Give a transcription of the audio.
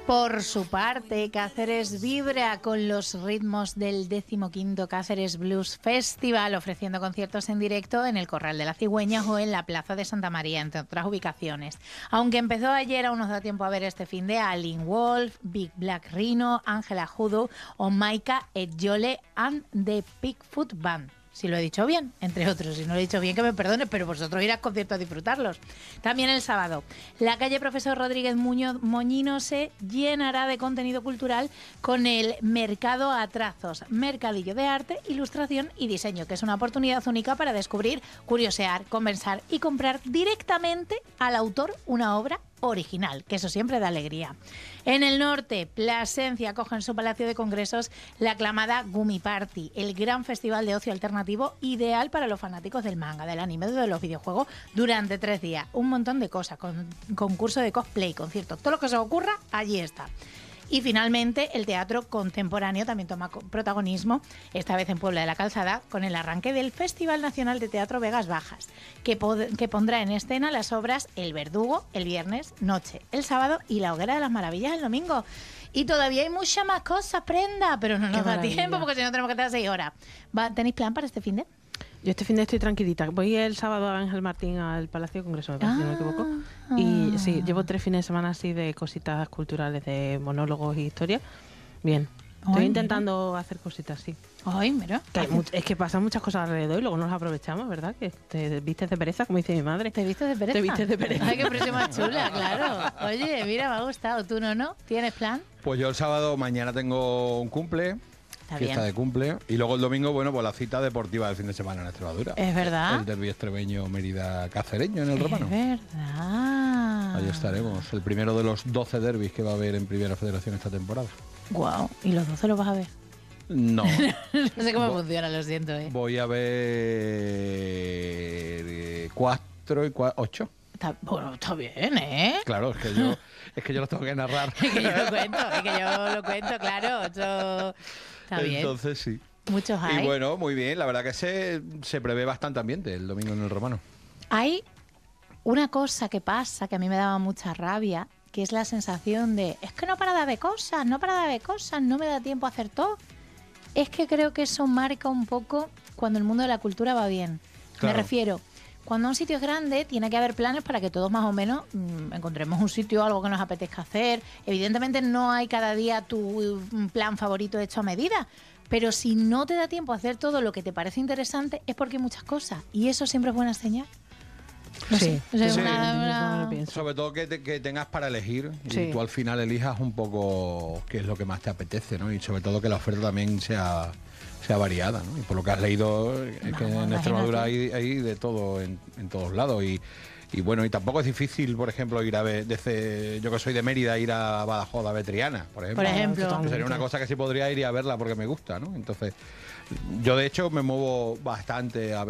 Por su parte, Cáceres vibra con los ritmos del 15º Cáceres Blues Festival, ofreciendo conciertos en directo en el Corral de las Cigüeñas o en la Plaza de Santa María, entre otras ubicaciones. Aunque empezó ayer, aún nos da tiempo a ver este fin de Alin Wolf, Big Black Rhino, Ángela Judo o Maika Edjole and the Bigfoot Band. Si lo he dicho bien, entre otros. Si no lo he dicho bien, que me perdone, pero vosotros irás al concierto a disfrutarlos. También el sábado, la calle Profesor Rodríguez Muñoz Moñino se llenará de contenido cultural con el Mercado a Trazos, mercadillo de arte, ilustración y diseño, que es una oportunidad única para descubrir, curiosear, conversar y comprar directamente al autor una obra original, que eso siempre da alegría. En el norte, Plasencia acoge en su Palacio de Congresos la aclamada Gumi Party, el gran festival de ocio alternativo ideal para los fanáticos del manga, del anime, de los videojuegos, durante 3 días. Un montón de cosas, con concurso de cosplay, conciertos, todo lo que se os ocurra, allí está. Y finalmente, el teatro contemporáneo también toma protagonismo, esta vez en Puebla de la Calzada, con el arranque del Festival Nacional de Teatro Vegas Bajas, que pondrá en escena las obras El Verdugo el viernes noche, el sábado y La Hoguera de las Maravillas el domingo. Y todavía hay muchas más cosas, Prenda, pero no nos da tiempo porque si no tenemos que estar 6 horas. ¿Tenéis plan para este fin de? Yo este fin de estoy tranquilita. Voy el sábado a Ángel Martín al Palacio de Congreso, si no me equivoco. Y sí, llevo 3 fines de semana así de cositas culturales, de monólogos y historias. Bien. Estoy intentando hacer cositas, sí. Ay, mira. Es que pasan muchas cosas alrededor y luego nos aprovechamos, ¿verdad? Que te vistes de pereza, como dice mi madre. ¿Te vistes de pereza? Te vistes de pereza. Ay, qué presión más chula, claro. Oye, mira, me ha gustado. ¿Tú no? ¿Tienes plan? Pues yo el sábado, mañana tengo un cumple. Fiesta de cumple. Y luego el domingo, bueno, pues la cita deportiva del fin de semana en Extremadura. Es verdad. El derbi extremeño Mérida Cacereño en el Romano. Es verdad. Ahí estaremos. El primero de los 12 derbis que va a haber en Primera Federación esta temporada. Guau. ¿Y los 12 los vas a ver? No. No sé cómo funciona, lo siento. Voy a ver 4 y 8. Bueno, está bien, ¿eh? Claro, es que yo los tengo que narrar. Es que yo lo cuento, claro. Eso está bien. Entonces sí. Muchos hay. Y bueno, muy bien. La verdad que se prevé bastante ambiente el domingo en el Romano. Hay una cosa que pasa que a mí me daba mucha rabia, que es la sensación de, es que no para de haber cosas, no me da tiempo a hacer todo. Es que creo que eso marca un poco cuando el mundo de la cultura va bien. Claro. Me refiero, cuando un sitio es grande, tiene que haber planes para que todos más o menos encontremos un sitio, algo que nos apetezca hacer. Evidentemente no hay cada día tu plan favorito hecho a medida, pero si no te da tiempo a hacer todo lo que te parece interesante es porque hay muchas cosas y eso siempre es buena señal. No sé. Sobre todo que tengas para elegir Sí. y tú al final elijas un poco qué es lo que más te apetece, ¿no? Y sobre todo que la oferta también sea variada, ¿no? Y por lo que has leído, es que en Extremadura hay de todo en todos lados y bueno, y tampoco es difícil, por ejemplo, ir a ver, desde yo que soy de Mérida, ir a Badajoz a ver Triana, por ejemplo. Que sería una cosa que sí podría ir a verla porque me gusta, ¿no? Entonces, yo de hecho me muevo bastante a ver